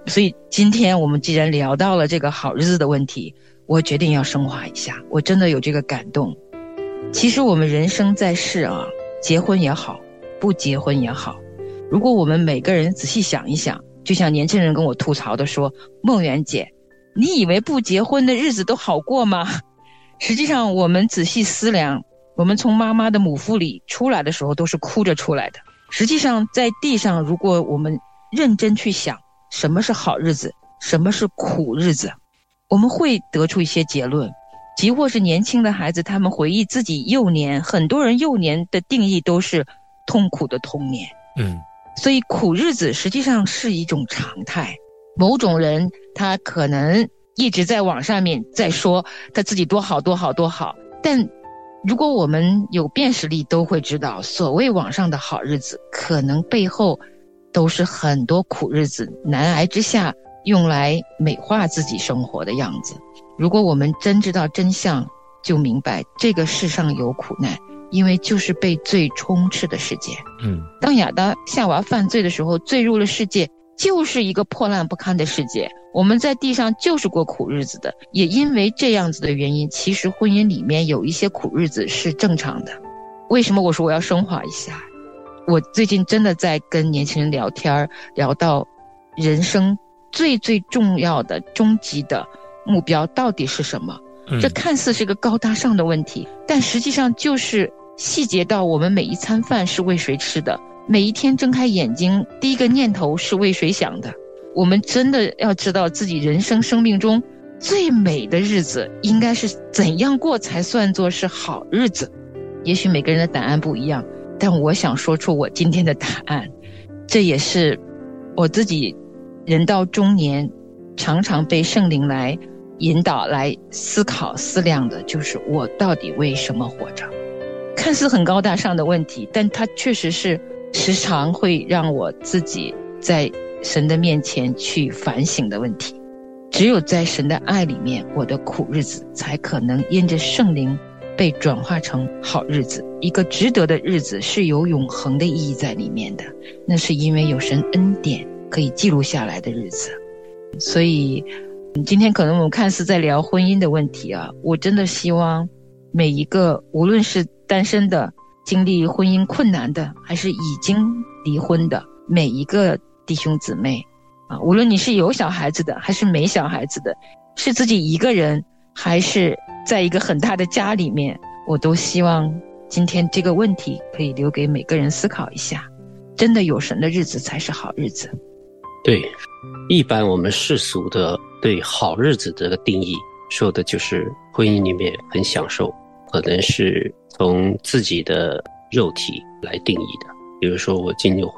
所以今天我们既然聊到了这个好日子的问题，我决定要升华一下，我真的有这个感动。其实我们人生在世啊，结婚也好，不结婚也好，如果我们每个人仔细想一想，就像年轻人跟我吐槽的说，梦圆姐，你以为不结婚的日子都好过吗？实际上我们仔细思量，我们从妈妈的母腹里出来的时候都是哭着出来的。实际上在地上，如果我们认真去想什么是好日子，什么是苦日子，我们会得出一些结论。即或是年轻的孩子，他们回忆自己幼年，很多人幼年的定义都是痛苦的童年。所以苦日子实际上是一种常态。某种人他可能一直在网上面在说他自己多好多好多好，但如果我们有辨识力，都会知道所谓网上的好日子，可能背后都是很多苦日子难挨之下用来美化自己生活的样子。如果我们真知道真相，就明白这个世上有苦难，因为就是被罪充斥的世界。当亚当夏娃犯罪的时候，罪入了世界，就是一个破烂不堪的世界。我们在地上就是过苦日子的，也因为这样子的原因，其实婚姻里面有一些苦日子是正常的。为什么我说我要升华一下？我最近真的在跟年轻人聊天，聊到人生最最重要的终极的目标到底是什么。这看似是个高大上的问题，但实际上就是细节到我们每一餐饭是为谁吃的，每一天睁开眼睛第一个念头是为谁想的。我们真的要知道自己人生命中最美的日子应该是怎样过才算作是好日子。也许每个人的答案不一样，但我想说出我今天的答案。这也是我自己人到中年常常被圣灵来引导来思考思量的，就是我到底为什么活着。看似很高大上的问题，但它确实是时常会让我自己在神的面前去反省的问题。只有在神的爱里面，我的苦日子才可能因着圣灵被转化成好日子。一个值得的日子是有永恒的意义在里面的，那是因为有神恩典可以记录下来的日子。所以今天可能我们看似在聊婚姻的问题啊，我真的希望每一个无论是单身的，经历婚姻困难的，还是已经离婚的每一个弟兄姊妹啊，无论你是有小孩子的还是没小孩子的，是自己一个人还是在一个很大的家里面，我都希望今天这个问题可以留给每个人思考一下。真的有神的日子才是好日子。 对，一般我们世俗的对好日子的定义说的就是婚姻里面很享受，可能是从自己的肉体来定义的。比如说我进入婚